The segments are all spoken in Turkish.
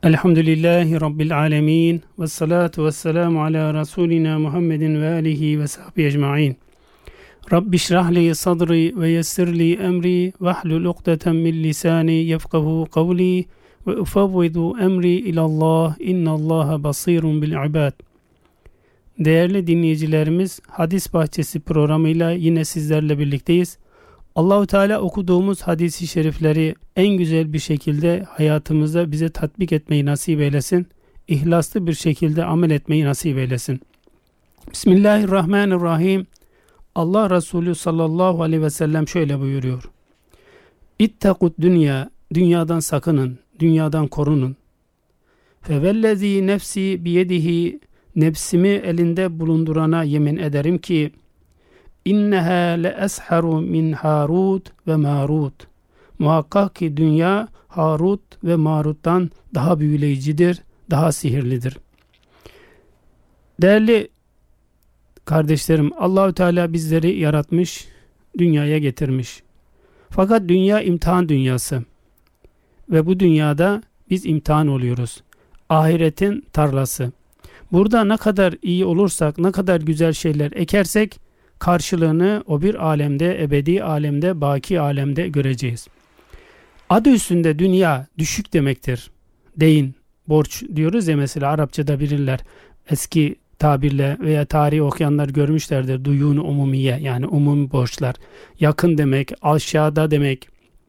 Elhamdülillahi Rabbil alemin. Ve salatu ve selamu ala Resulina Muhammedin ve alihi ve sahbihi ecma'in. Rabbi şrahli sadri ve yessirli emri ve hlul ukdeten min lisani yefkahu kavli ve ufavvidu emri ilallah innallaha basirun bil ibad. Değerli dinleyicilerimiz, Hadis Bahçesi programıyla yine sizlerle birlikteyiz. Allahu Teala okuduğumuz hadis-i şerifleri en güzel bir şekilde hayatımızda bize tatbik etmeyi nasip eylesin. İhlaslı bir şekilde amel etmeyi nasip eylesin. Bismillahirrahmanirrahim. Allah Resulü sallallahu aleyhi ve sellem şöyle buyuruyor. İttekut dünya, dünyadan sakının, dünyadan korunun. Fevellezî nefsi biyedihi, nefsimi elinde bulundurana yemin ederim ki, İnneha le esharu min Harut ve Marut. Muhakkak ki dünya Harut ve Marut'tan daha büyüleyicidir, daha sihirlidir. Değerli kardeşlerim, Allahü Teala bizleri yaratmış, dünyaya getirmiş. Fakat dünya imtihan dünyası ve bu dünyada biz imtihan oluyoruz. Ahiretin tarlası. Burada ne kadar iyi olursak, ne kadar güzel şeyler ekersek karşılığını o bir alemde, ebedi alemde, baki alemde göreceğiz. Adı üstünde dünya düşük demektir. Deyin, borç diyoruz ya, mesela Arapçada bilirler. Eski tabirle veya tarihi okuyanlar görmüşlerdir. Duyun-u umumiye, yani umumi borçlar. Yakın demek, aşağıda demek.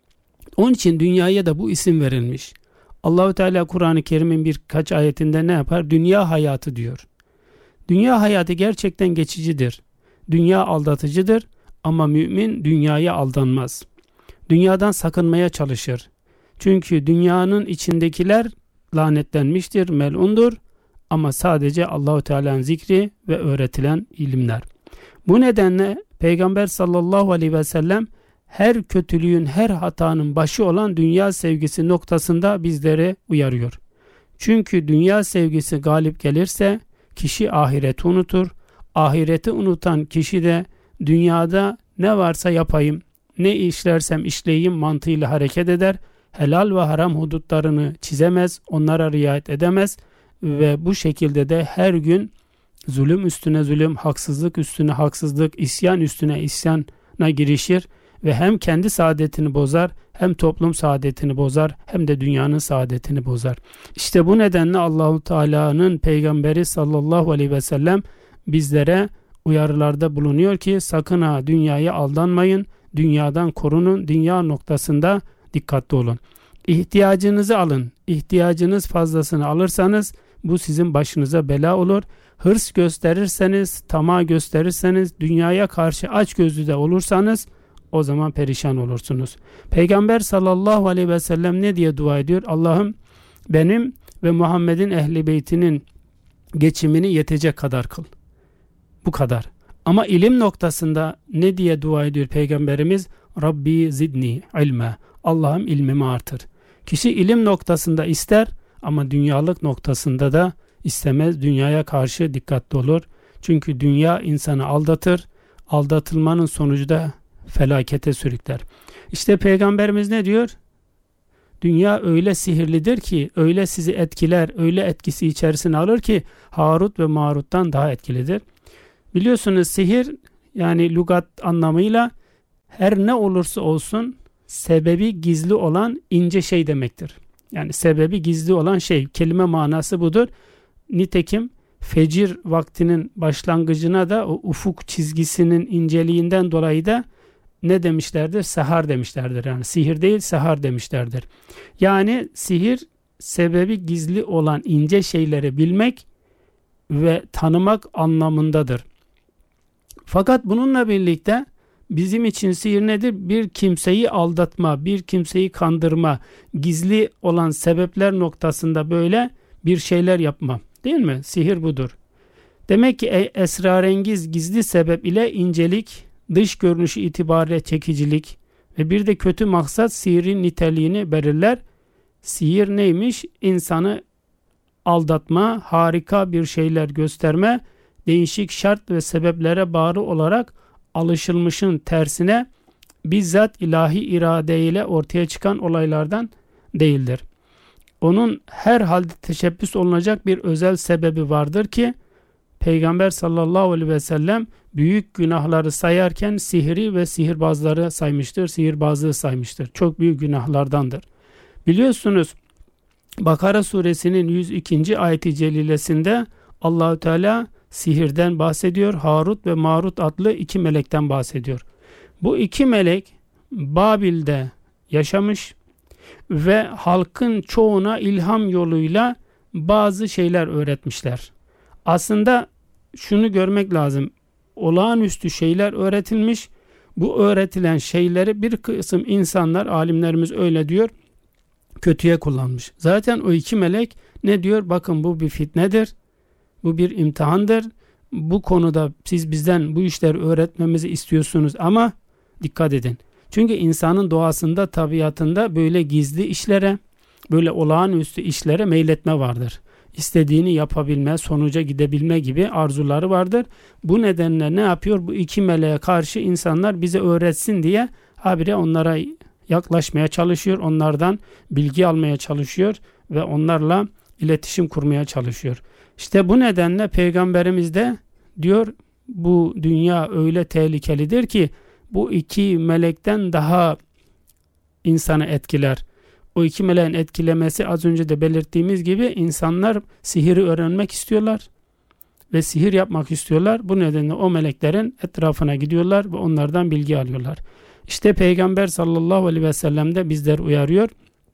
Onun için dünyaya da bu isim verilmiş. Allahu Teala Kur'an-ı Kerim'in birkaç ayetinde ne yapar? Dünya hayatı diyor. Dünya hayatı gerçekten geçicidir. Dünya aldatıcıdır ama mümin dünyaya aldanmaz. Dünyadan sakınmaya çalışır. Çünkü dünyanın içindekiler lanetlenmiştir, melundur ama sadece Allahu Teala'nın zikri ve öğretilen ilimler. Bu nedenle Peygamber sallallahu aleyhi ve sellem her kötülüğün, her hatanın başı olan dünya sevgisi noktasında bizleri uyarıyor. Çünkü dünya sevgisi galip gelirse kişi ahireti unutur. Ahireti unutan kişi de dünyada ne varsa yapayım, ne işlersem işleyeyim mantığıyla hareket eder. Helal ve haram hudutlarını çizemez, onlara riayet edemez ve bu şekilde de her gün zulüm üstüne zulüm, haksızlık üstüne haksızlık, isyan üstüne isyana girişir ve hem kendi saadetini bozar, hem toplum saadetini bozar, hem de dünyanın saadetini bozar. İşte bu nedenle Allahu Teala'nın peygamberi sallallahu aleyhi ve sellem bizlere uyarılarda bulunuyor ki sakın ha dünyaya aldanmayın, dünyadan korunun, dünya noktasında dikkatli olun. İhtiyacınızı alın, ihtiyacınız fazlasını alırsanız bu sizin başınıza bela olur. Hırs gösterirseniz, tamah gösterirseniz, dünyaya karşı açgözlü de olursanız o zaman perişan olursunuz. Peygamber sallallahu aleyhi ve sellem ne diye dua ediyor? Allah'ım benim ve Muhammed'in ehli beytinin geçimini yetecek kadar kıl. Bu kadar. Ama ilim noktasında ne diye dua ediyor Peygamberimiz? Rabbi zidni ilme. Allah'ım ilmimi artır. Kişi ilim noktasında ister ama dünyalık noktasında da istemez. Dünyaya karşı dikkatli olur. Çünkü dünya insanı aldatır. Aldatılmanın sonucu da felakete sürükler. İşte Peygamberimiz ne diyor? Dünya öyle sihirlidir ki, öyle sizi etkiler, öyle etkisi içerisine alır ki Harut ve Marut'tan daha etkilidir. Biliyorsunuz sihir, yani lügat anlamıyla her ne olursa olsun sebebi gizli olan ince şey demektir. Yani sebebi gizli olan şey, kelime manası budur. Nitekim fecir vaktinin başlangıcına da o ufuk çizgisinin inceliğinden dolayı da ne demişlerdir? Sehar demişlerdir. Yani sihir değil, sehar demişlerdir. Yani sihir sebebi gizli olan ince şeyleri bilmek ve tanımak anlamındadır. Fakat bununla birlikte bizim için sihir nedir? Bir kimseyi aldatma, bir kimseyi kandırma, gizli olan sebepler noktasında böyle bir şeyler yapma. Değil mi? Sihir budur. Demek ki esrarengiz gizli sebep ile incelik, dış görünüşü itibariyle çekicilik ve bir de kötü maksat sihirin niteliğini belirler. Sihir neymiş? İnsanı aldatma, harika bir şeyler gösterme, değişik şart ve sebeplere bağlı olarak alışılmışın tersine bizzat ilahi irade ile ortaya çıkan olaylardan değildir. Onun her halde teşebbüs olunacak bir özel sebebi vardır ki Peygamber sallallahu aleyhi ve sellem büyük günahları sayarken sihri ve sihirbazları saymıştır, sihirbazlığı saymıştır. Çok büyük günahlardandır. Biliyorsunuz Bakara suresinin 102. ayet-i celilesinde Allahü Teala sihirden bahsediyor. Harut ve Marut adlı iki melekten bahsediyor. Bu iki melek Babil'de yaşamış ve halkın çoğuna ilham yoluyla bazı şeyler öğretmişler. Aslında şunu görmek lazım. Olağanüstü şeyler öğretilmiş. Bu öğretilen şeyleri bir kısım insanlar, alimlerimiz öyle diyor, kötüye kullanmış. Zaten o iki melek ne diyor? Bakın bu bir fitnedir. Bu bir imtihandır. Bu konuda siz bizden bu işleri öğretmemizi istiyorsunuz ama dikkat edin. Çünkü insanın doğasında, tabiatında böyle gizli işlere, böyle olağanüstü işlere meyletme vardır. İstediğini yapabilme, sonuca gidebilme gibi arzuları vardır. Bu nedenle ne yapıyor? Bu iki meleğe karşı insanlar bize öğretsin diye habire onlara yaklaşmaya çalışıyor. Onlardan bilgi almaya çalışıyor ve onlarla iletişim kurmaya çalışıyor. İşte bu nedenle Peygamberimiz de diyor bu dünya öyle tehlikelidir ki bu iki melekten daha insanı etkiler. O iki meleğin etkilemesi az önce de belirttiğimiz gibi insanlar sihiri öğrenmek istiyorlar ve sihir yapmak istiyorlar. Bu nedenle o meleklerin etrafına gidiyorlar ve onlardan bilgi alıyorlar. İşte Peygamber sallallahu aleyhi ve sellem de bizleri uyarıyor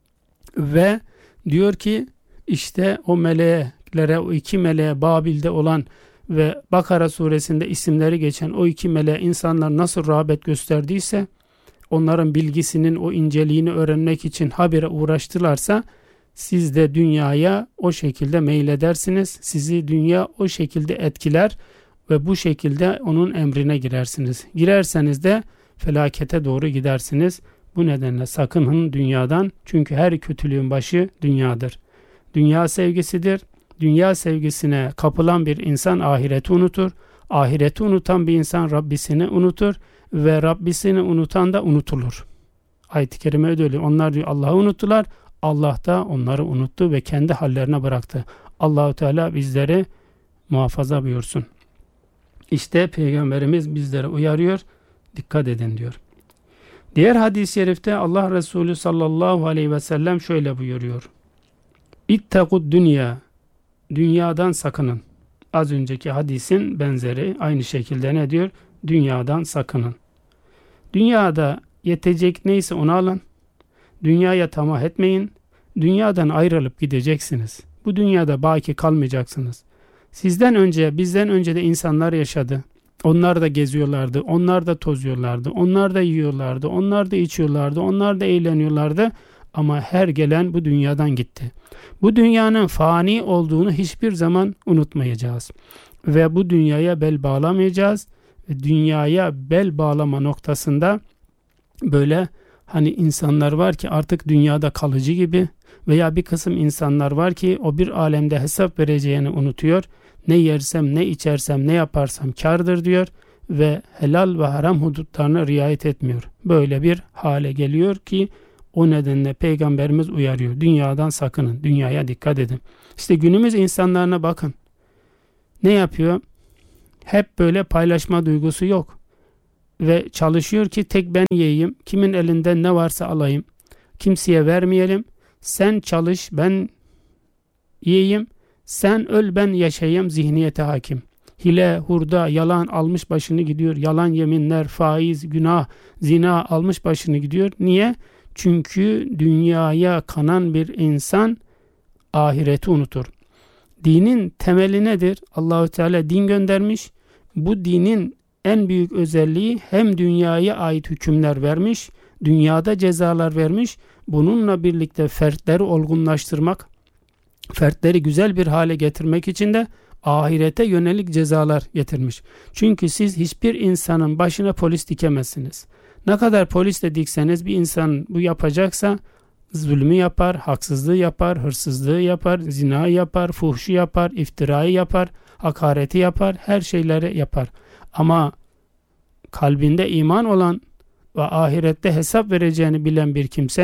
ve diyor ki işte o meleklere, o iki meleğe Babil'de olan ve Bakara suresinde isimleri geçen o iki meleğe insanlar nasıl rağbet gösterdiyse, onların bilgisinin o inceliğini öğrenmek için habire uğraştılarsa siz de dünyaya o şekilde meyledersiniz. Sizi dünya o şekilde etkiler ve bu şekilde onun emrine girersiniz. Girerseniz de felakete doğru gidersiniz. Bu nedenle sakının dünyadan. Çünkü her kötülüğün başı dünyadır. Dünya sevgisidir. Dünya sevgisine kapılan bir insan ahireti unutur. Ahireti unutan bir insan Rabbisini unutur ve Rabbisini unutan da unutulur. Ayet-i kerime öyle. Onlar diyor Allah'ı unuttular. Allah da onları unuttu ve kendi hallerine bıraktı. Allahu Teala bizleri muhafaza buyursun. İşte Peygamberimiz bizlere uyarıyor. Dikkat edin diyor. Diğer hadis-i şerifte Allah Resulü sallallahu aleyhi ve sellem şöyle buyuruyor. İttekud dünya. Dünyadan sakının. Az önceki hadisin benzeri aynı şekilde ne diyor? Dünyadan sakının. Dünyada yetecek neyse onu alın. Dünyaya tamah etmeyin. Dünyadan ayrılıp gideceksiniz. Bu dünyada baki kalmayacaksınız. Sizden önce, bizden önce de insanlar yaşadı. Onlar da geziyorlardı, onlar da tozuyorlardı, onlar da yiyorlardı, onlar da içiyorlardı, onlar da eğleniyorlardı. Ama her gelen bu dünyadan gitti. Bu dünyanın fani olduğunu hiçbir zaman unutmayacağız. Ve bu dünyaya bel bağlamayacağız. Ve dünyaya bel bağlama noktasında böyle hani insanlar var ki artık dünyada kalıcı gibi veya bir kısım insanlar var ki o bir alemde hesap vereceğini unutuyor. Ne yersem, ne içersem, ne yaparsam kârdır diyor ve helal ve haram hudutlarına riayet etmiyor. Böyle bir hale geliyor ki o nedenle Peygamberimiz uyarıyor. Dünyadan sakının, dünyaya dikkat edin. İşte günümüz insanlarına bakın. Ne yapıyor? Hep böyle paylaşma duygusu yok. Ve çalışıyor ki tek ben yiyeyim, kimin elinden ne varsa alayım, kimseye vermeyelim. Sen çalış, ben yiyeyim, sen öl, ben yaşayayım zihniyete hakim. Hile, hurda, yalan almış başını gidiyor. Yalan yeminler, faiz, günah, zina almış başını gidiyor. Niye? Çünkü dünyaya kanan bir insan ahireti unutur. Dinin temeli nedir? Allahu Teala din göndermiş. Bu dinin en büyük özelliği hem dünyaya ait hükümler vermiş, dünyada cezalar vermiş. Bununla birlikte fertleri olgunlaştırmak, fertleri güzel bir hale getirmek için de ahirete yönelik cezalar getirmiş. Çünkü siz hiçbir insanın başına polis dikemezsiniz. Ne kadar polis de dikseniz bir insan bu yapacaksa zulmü yapar, haksızlığı yapar, hırsızlığı yapar, zina yapar, fuhşu yapar, iftirayı yapar, hakareti yapar, her şeyleri yapar. Ama kalbinde iman olan ve ahirette hesap vereceğini bilen bir kimse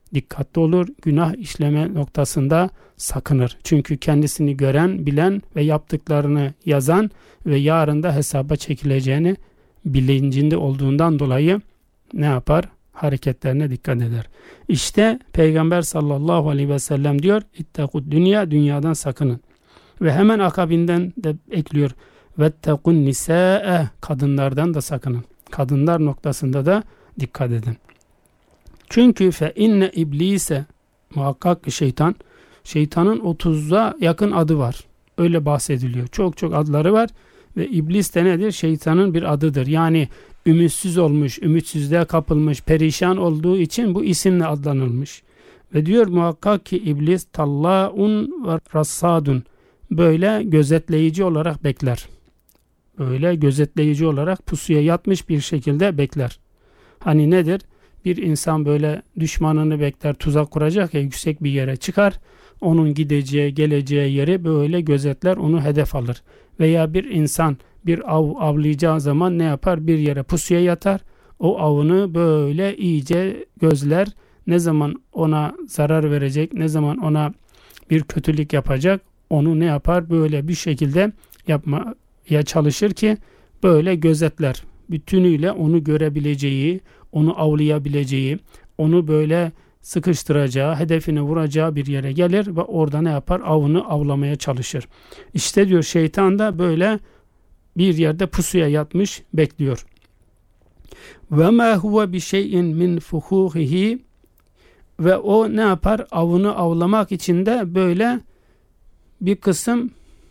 dikkatli olur. Günah işleme noktasında sakınır. Çünkü kendisini gören, bilen ve yaptıklarını yazan ve yarın da hesaba çekileceğini bilincinde olduğundan dolayı ne yapar? Hareketlerine dikkat eder. İşte Peygamber sallallahu aleyhi ve sellem diyor, İttekud dünya, dünyadan sakının. Ve hemen akabinden de ekliyor, vettekun nisa'e, kadınlardan da sakının. Kadınlar noktasında da dikkat edin. Çünkü fe inne iblise, muhakkak ki şeytanın 30'a yakın adı var. Öyle bahsediliyor. Çok adları var ve iblis de nedir? Şeytanın bir adıdır. Yani ümitsiz olmuş, ümitsizliğe kapılmış, perişan olduğu için bu isimle adlanılmış. Ve diyor muhakkak ki iblis tallaun ve rassadun, böyle gözetleyici olarak bekler. Böyle gözetleyici olarak pusuya yatmış bir şekilde bekler. Hani nedir? Bir insan böyle düşmanını bekler, tuzak kuracak ya, yüksek bir yere çıkar. Onun gideceği, geleceği yeri böyle gözetler, onu hedef alır. Veya bir insan bir av avlayacağı zaman ne yapar? Bir yere pusuya yatar. O avını böyle iyice gözler. Ne zaman ona zarar verecek, ne zaman ona bir kötülük yapacak, onu ne yapar? Böyle bir şekilde yapmaya çalışır ki böyle gözetler. Bütünüyle onu görebileceği, onu avlayabileceği, onu böyle sıkıştıracağı, hedefini vuracağı bir yere gelir ve orada ne yapar? Avını avlamaya çalışır. İşte diyor şeytan da böyle bir yerde pusuya yatmış bekliyor. Ve ma huve bi şey'in min fuhuhihi, ve o ne yapar? Avını avlamak için de böyle bir kısım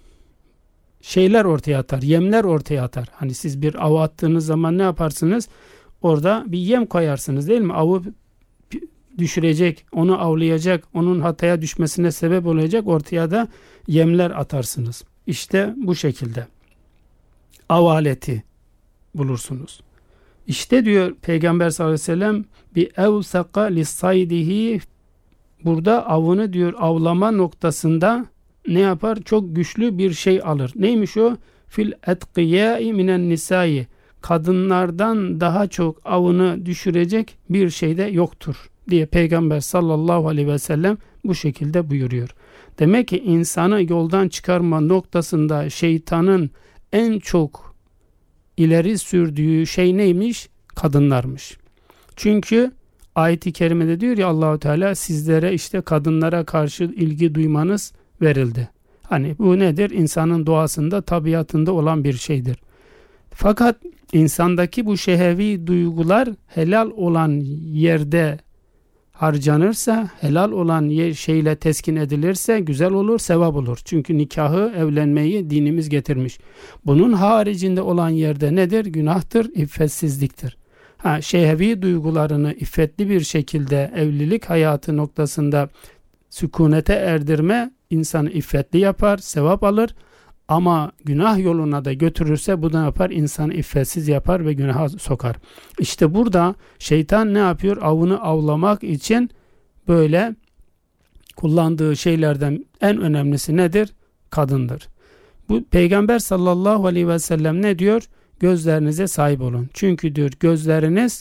şeyler ortaya atar, yemler ortaya atar. Hani siz bir av attığınız zaman ne yaparsınız? Orada bir yem koyarsınız değil mi? Avı düşürecek, onu avlayacak, onun hataya düşmesine sebep olacak ortaya da yemler atarsınız. İşte bu şekilde av aleti bulursunuz. İşte diyor Peygamber sallallahu aleyhi ve sellem bi evsaka lissaydihi, burada avını diyor avlama noktasında ne yapar? Çok güçlü bir şey alır. Neymiş o? Fil etkiyai minen nisai, kadınlardan daha çok avını düşürecek bir şey de yoktur diye Peygamber sallallahu aleyhi ve sellem bu şekilde buyuruyor. Demek ki insanı yoldan çıkarma noktasında şeytanın en çok ileri sürdüğü şey neymiş? Kadınlarmış. Çünkü ayet-i kerimede diyor ya Allahu Teala, sizlere işte kadınlara karşı ilgi duymanız verildi. Hani bu nedir? İnsanın doğasında, tabiatında olan bir şeydir. Fakat insandaki bu şehevi duygular helal olan yerde harcanırsa, helal olan şeyle teskin edilirse güzel olur, sevap olur. Çünkü nikahı, evlenmeyi dinimiz getirmiş. Bunun haricinde olan yerde nedir? Günahtır, iffetsizliktir. Şehevi duygularını iffetli bir şekilde evlilik hayatı noktasında sükunete erdirme insanı iffetli yapar, sevap alır. Ama günah yoluna da götürürse bu da yapar? İnsanı iffetsiz yapar ve günaha sokar. İşte burada şeytan ne yapıyor? Avını avlamak için böyle kullandığı şeylerden en önemlisi nedir? Kadındır. Bu Peygamber sallallahu aleyhi ve sellem ne diyor? Gözlerinize sahip olun. Çünkü diyor gözleriniz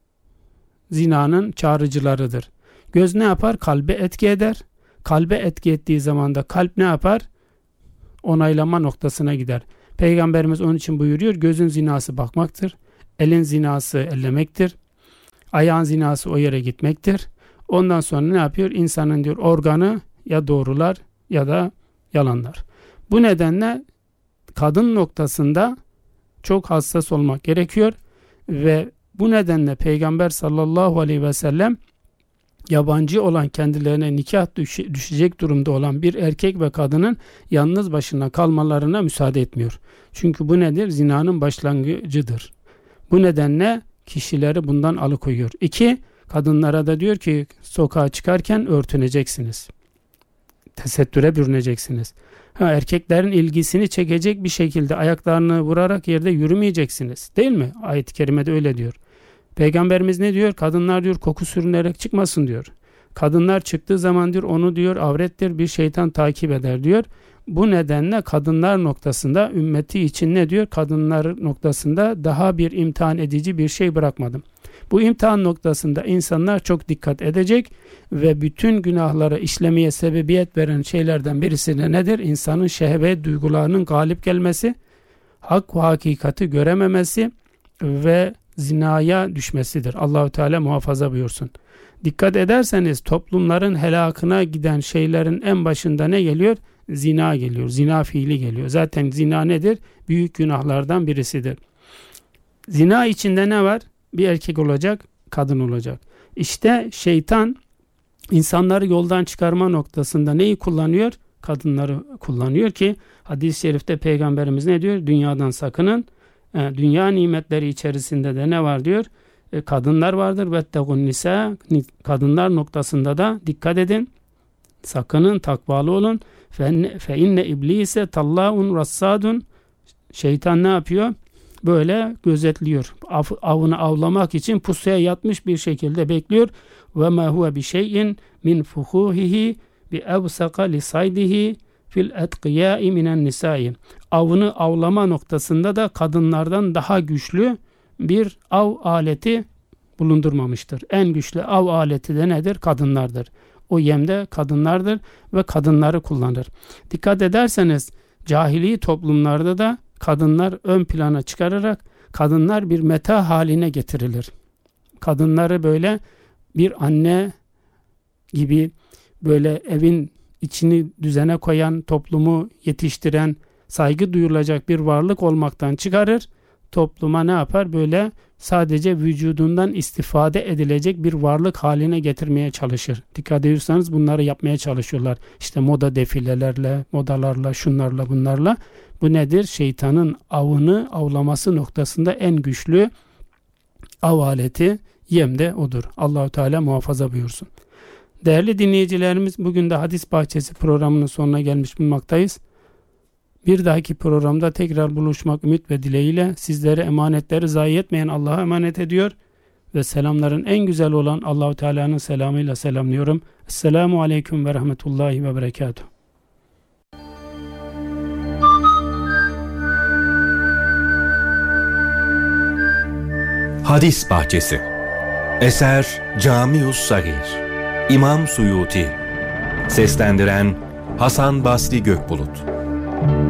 zinanın çağrıcılarıdır. Göz ne yapar? Kalbe etki eder. Kalbe etki ettiği zaman da kalp ne yapar? Onaylama noktasına gider. Peygamberimiz onun için buyuruyor, gözün zinası bakmaktır, elin zinası ellemektir, ayağın zinası o yere gitmektir. Ondan sonra ne yapıyor? İnsanın diyor organı ya doğrular ya da yalanlar. Bu nedenle kadın noktasında çok hassas olmak gerekiyor ve bu nedenle Peygamber sallallahu aleyhi ve sellem yabancı olan, kendilerine nikah düşecek durumda olan bir erkek ve kadının yalnız başına kalmalarına müsaade etmiyor. Çünkü bu nedir? Zinanın başlangıcıdır. Bu nedenle kişileri bundan alıkoyuyor. 2. Kadınlara da diyor ki sokağa çıkarken örtüneceksiniz. Tesettüre bürüneceksiniz. Erkeklerin ilgisini çekecek bir şekilde ayaklarını vurarak yerde yürümeyeceksiniz. Değil mi? Ayet-i kerimede öyle diyor. Peygamberimiz ne diyor? Kadınlar diyor koku sürünerek çıkmasın diyor. Kadınlar çıktığı zaman diyor onu diyor avrettir, bir şeytan takip eder diyor. Bu nedenle kadınlar noktasında ümmeti için ne diyor? Kadınlar noktasında daha bir imtihan edici bir şey bırakmadım. Bu imtihan noktasında insanlar çok dikkat edecek ve bütün günahları işlemeye sebebiyet veren şeylerden birisi de nedir? İnsanın şehvet duygularının galip gelmesi, hak ve hakikati görememesi ve zinaya düşmesidir. Allahu Teala muhafaza buyursun. Dikkat ederseniz toplumların helakına giden şeylerin en başında ne geliyor? Zina geliyor. Zina fiili geliyor. Zaten zina nedir? Büyük günahlardan birisidir. Zina içinde ne var? Bir erkek olacak, kadın olacak. İşte şeytan insanları yoldan çıkarma noktasında neyi kullanıyor? Kadınları kullanıyor ki hadis-i şerifte Peygamberimiz ne diyor? Dünyadan sakının. Dünya nimetleri içerisinde de ne var diyor? Kadınlar vardır. Vettegun nisa. Kadınlar noktasında da dikkat edin. Sakının, takvalı olun. Fe inne iblise tallaun rassadun. Şeytan ne yapıyor? Böyle gözetliyor. Avını avlamak için pusuya yatmış bir şekilde bekliyor. Ve ma huve bi şeyin min fuhuhihi bi evsaka li saydihi fil etqiyai minen nisai. Avını avlama noktasında da kadınlardan daha güçlü bir av aleti bulundurmamıştır. En güçlü av aleti de nedir? Kadınlardır. O yemde kadınlardır ve kadınları kullanır. Dikkat ederseniz cahili toplumlarda da kadınlar ön plana çıkararak kadınlar bir meta haline getirilir. Kadınları böyle bir anne gibi böyle evin içini düzene koyan, toplumu yetiştiren, saygı duyulacak bir varlık olmaktan çıkarır. Topluma ne yapar? Böyle sadece vücudundan istifade edilecek bir varlık haline getirmeye çalışır. Dikkat ediyorsanız bunları yapmaya çalışıyorlar. İşte moda defilelerle, modalarla, şunlarla, bunlarla. Bu nedir? Şeytanın avını avlaması noktasında en güçlü av aleti yem de odur. Allahu Teala muhafaza buyursun. Değerli dinleyicilerimiz, bugün de Hadis Bahçesi programının sonuna gelmiş bulunmaktayız. Bir dahaki programda tekrar buluşmak ümit ve dileğiyle sizlere emanetleri zayi etmeyen Allah'a emanet ediyor ve selamların en güzel olan Allahu Teala'nın selamıyla selamlıyorum. Esselamu aleyküm ve rahmetullahi ve berekatuhu. Hadis Bahçesi. Eser Camius Sagir. İmam Suyuti. Seslendiren Hasan Basri Gökbulut.